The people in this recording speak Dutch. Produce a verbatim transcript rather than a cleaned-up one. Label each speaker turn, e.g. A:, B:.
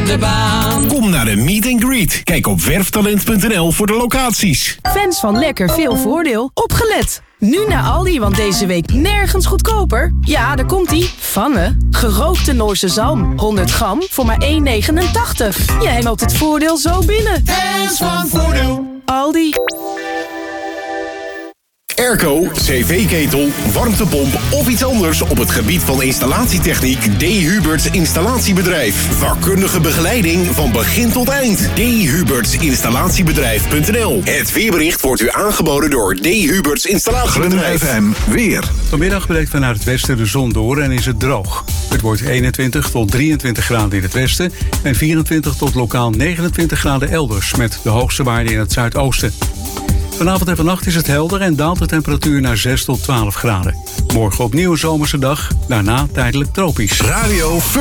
A: de baan.
B: Kom naar de meet and greet. Kijk op werftalent punt n l voor de locaties.
C: Fans van Lekker Veel Voordeel, opgelet. Nu naar Aldi, want deze week nergens goedkoper. Ja, daar komt-ie. Vanne. Gerookte Noorse zalm. honderd gram voor maar één negenentachtig. Jij loopt het voordeel zo binnen.
A: Fans van Voordeel.
C: Aldi.
B: Airco, cv-ketel, warmtepomp of iets anders op het gebied van installatietechniek. D. Huberts Installatiebedrijf. Vakkundige begeleiding van begin tot eind. D. Huberts Installatiebedrijf punt n l. Het weerbericht wordt u aangeboden door D. Huberts Installatiebedrijf.
D: F M weer.
E: Vanmiddag breekt vanuit het westen de zon door en is het droog. Het wordt eenentwintig tot drieëntwintig graden in het westen en vierentwintig tot lokaal negenentwintig graden elders, met de hoogste waarde in het zuidoosten. Vanavond en vannacht is het helder en daalt de temperatuur naar zes tot twaalf graden. Morgen opnieuw een zomerse dag, daarna tijdelijk tropisch.
B: Radio